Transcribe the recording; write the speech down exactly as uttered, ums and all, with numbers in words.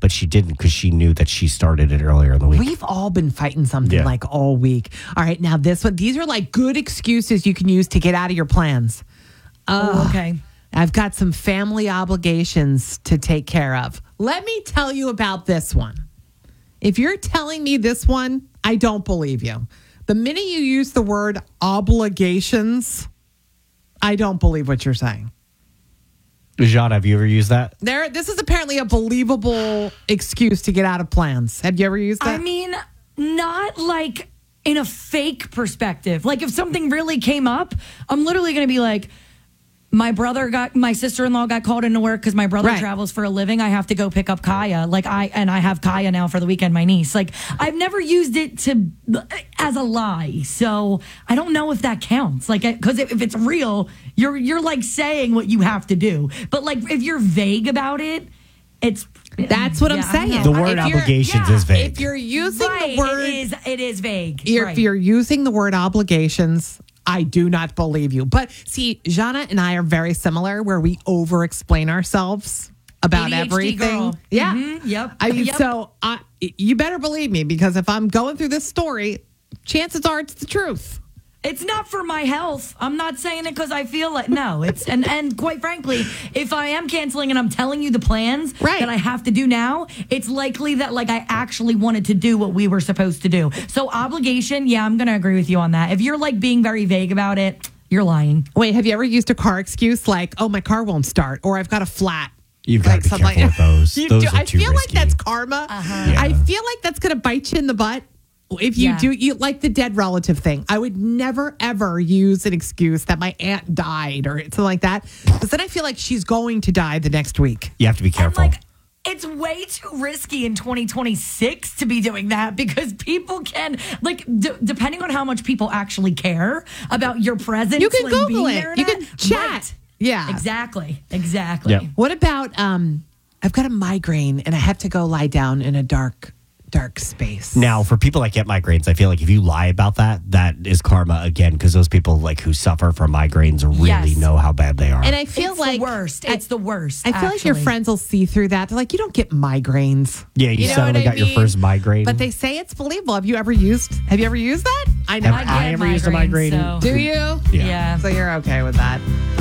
but she didn't because she knew that she started it earlier in the week. We've all been fighting something Yeah. like all week. All right, now this one, these are like good excuses you can use to get out of your plans. Oh, okay. I've got some family obligations to take care of. Let me tell you about this one. If you're telling me this one, I don't believe you. The minute you use the word obligations, I don't believe what you're saying. Jean, have you ever used that? There, this is apparently a believable excuse to get out of plans. Have you ever used that? I mean, not like in a fake perspective. Like if something really came up, I'm literally going to be like, my brother got, my sister-in-law got called into work because my brother Right. travels for a living. I have to go pick up Kaya. Like I, and I have Kaya now for the weekend, my niece. Like I've never used it to, as a lie. So I don't know if that counts. Like, cause if, if it's real, you're, you're like saying what you have to do. But like, if you're vague about it, it's, That's what I'm yeah, I saying. know. The word If you're- obligations yeah, is vague. If you're using Right, the word, it is, it is vague. you're- Right. if you're using the word obligations, I do not believe you. But see, Jana and I are very similar, where we over-explain ourselves about A D H D everything. girl. Yeah. Mhm, yep. I mean, Yep. so I, you better believe me, because if I'm going through this story, chances are it's the truth. It's not for my health. I'm not saying it because I feel like no. It's and and quite frankly, if I am canceling and I'm telling you the plans Right. that I have to do now, it's likely that like I actually wanted to do what we were supposed to do. So obligation, yeah, I'm gonna agree with you on that. If you're like being very vague about it, you're lying. Wait, have you ever used a car excuse like, "Oh, my car won't start," or "I've got a flat"? You've got to Like be something careful with those. You Those do- are I too feel risky. like that's karma. Uh-huh. I Yeah. feel like that's going to bite you in the butt. If you Yeah. do, you like the dead relative thing. I would never ever use an excuse that my aunt died or something like that, because then I feel like she's going to die the next week. You have to be And careful. like it's way too risky in twenty twenty-six to be doing that because people can like d- depending on how much people actually care about your presence. You can like, Google being it. there You and can that. chat. Right. Yeah. Exactly. Exactly. Yep. What about um? I've got a migraine and I have to go lie down in a dark, dark space. Now, for people that get migraines, I feel like if you lie about that, that is karma again, because those people like who suffer from migraines really Yes. know how bad they are. And I feel It's like the worst. I- It's the worst. I feel like your actually. friends will see through that. They're like, you don't get migraines. yeah, you, You know suddenly what I got your mean? first migraine. But they say it's believable. Have you ever used? Have you ever used that? I know. Have I I get ever used a migraines, migraine? so- Do you? Yeah. Yeah. So you're okay with that.